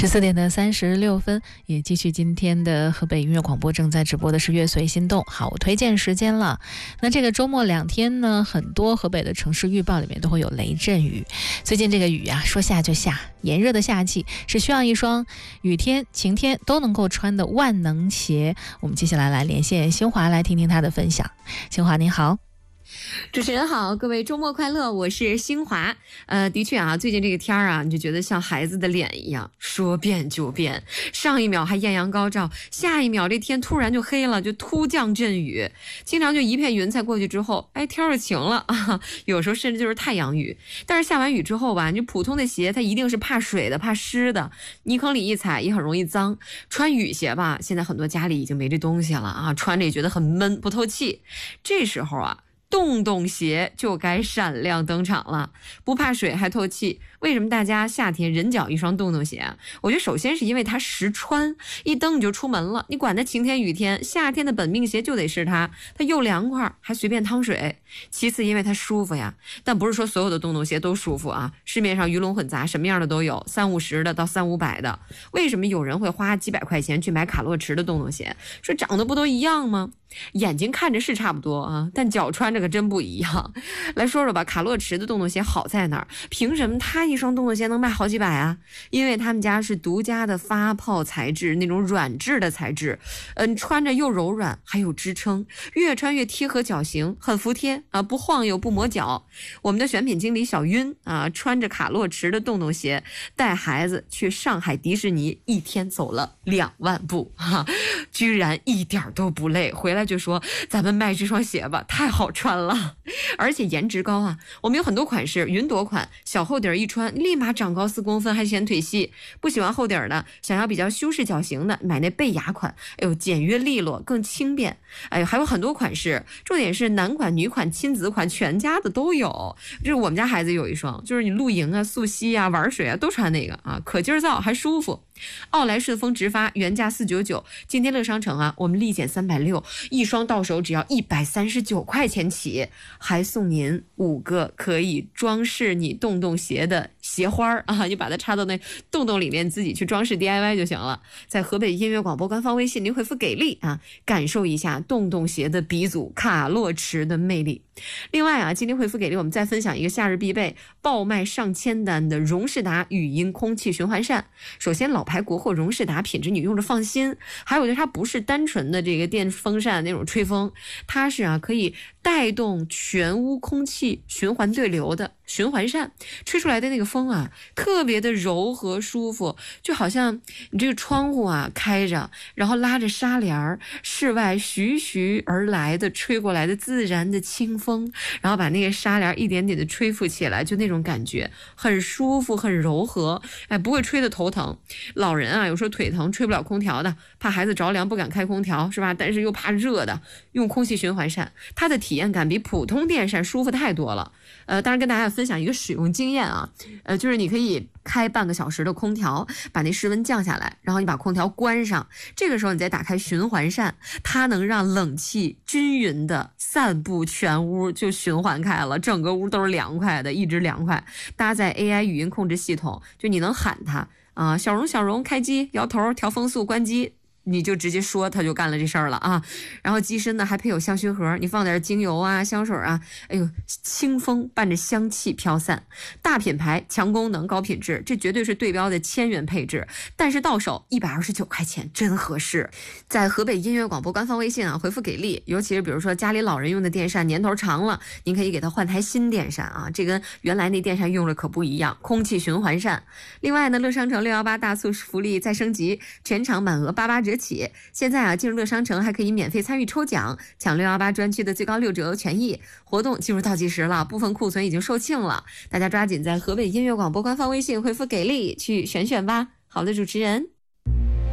14:36，也继续今天的河北音乐广播，正在直播的是乐随心动。好，我推荐时间了。那这个周末2天呢，很多河北的城市预报里面都会有雷阵雨。最近这个雨啊，说下就下，炎热的夏季是需要一双雨天、晴天都能够穿的万能鞋。我们接下来连线新华，来听听他的分享。新华您好。 主持人好，各位周末快乐，我是新华。的确啊，最近这个天啊，你就觉得像孩子的脸一样，说变就变。上一秒还艳阳高照，下一秒这天突然就黑了，就突降阵雨。经常就一片云彩过去之后，天就晴了啊。有时候甚至就是太阳雨。但是下完雨之后吧，你普通的鞋它一定是怕水的、怕湿的，泥坑里一踩也很容易脏。穿雨鞋吧，现在很多家里已经没这东西了啊，穿着也觉得很闷，不透气。这时候啊，洞洞鞋就该闪亮登场了，不怕水还透气。为什么大家夏天人脚一双洞洞鞋啊？我觉得首先是因为它实穿，一蹬你就出门了，你管它晴天雨天，夏天的本命鞋就得是它又凉快还随便趟水。其次因为它舒服呀，但不是说所有的洞洞鞋都舒服啊，市面上鱼龙混杂，什么样的都有，350的到300-500的。为什么有人会花几百块钱去买卡洛驰的洞洞鞋？说长得不都一样吗？眼睛看着是差不多啊，但脚穿着可真不一样。来说说吧，卡洛驰的洞洞鞋好在哪儿？凭什么他一双洞洞鞋能卖好几百啊？因为他们家是独家的发泡材质，那种软质的材质，穿着又柔软还有支撑，越穿越贴合脚型，很服帖啊，不晃悠不磨脚。我们的选品经理小晕啊，穿着卡洛驰的洞洞鞋带孩子去上海迪士尼，一天走了2万步啊，居然一点都不累，回来就说咱们卖这双鞋吧，太好穿了，而且颜值高啊。我们有很多款式，云朵款小厚底一穿立马长高4公分，还显腿细。不喜欢厚底的，想要比较修饰脚型的，买那贝雅款，简约利落更轻便。还有很多款式，重点是男款女款亲子款全家的都有。就是我们家孩子有一双，就是你露营啊溯溪啊玩水啊都穿那个啊，可劲儿造还舒服。奥莱顺丰直发原价499，今天乐商城啊，我们立减360，一双到手只要139块钱起，还送您5个可以装饰你洞洞鞋的鞋花啊，你把它插到那洞洞里面，自己去装饰 DIY 就行了。在河北音乐广播官方微信，您回复给力啊，感受一下洞洞鞋的鼻祖卡洛驰的魅力。另外啊，今天回复给力，我们再分享一个夏日必备，爆卖上千单的荣仕达语音空气循环扇。首先老牌国货荣仕达品质你用着放心，还有就是它不是单纯的这个电风扇那种吹风，它是可以带动全屋空气循环对流的循环扇，吹出来的那个风啊，特别的柔和舒服，就好像你这个窗户开着，然后拉着纱帘，室外徐徐而来的吹过来的自然的清风，然后把那个纱帘一点点的吹拂起来，就那种感觉很舒服很柔和，不会吹得头疼。老人有时候腿疼吹不了空调的，怕孩子着凉不敢开空调是吧？但是又怕热的，用空气循环扇，它的体验感比普通电扇舒服太多了。当然跟大家分享一个使用经验啊，就是你可以开半个小时的空调，把那室温降下来，然后你把空调关上，这个时候你再打开循环扇，它能让冷气均匀的散布全屋，就循环开了，整个屋都是凉快的，一直凉快。搭载 AI 语音控制系统，就你能喊它小荣小荣开机，摇头调风速关机，你就直接说，他就干了这事儿了啊。然后机身呢还配有香薰盒，你放点精油香水清风伴着香气飘散。大品牌强功能高品质，这绝对是对标的1000元配置，但是到手129块钱，真合适。在河北音乐广播官方微信回复给力，尤其是比如说家里老人用的电扇年头长了，您可以给他换台新电扇这跟原来那电扇用着可不一样，空气循环扇。另外呢，乐商城618大促福利再升级，全场满额88折起。现在进入乐商城还可以免费参与抽奖，抢618专区的最高6折权益。活动进入倒计时了，部分库存已经售罄了，大家抓紧在河北音乐广播官方微信回复给力去选选吧。好的，主持人。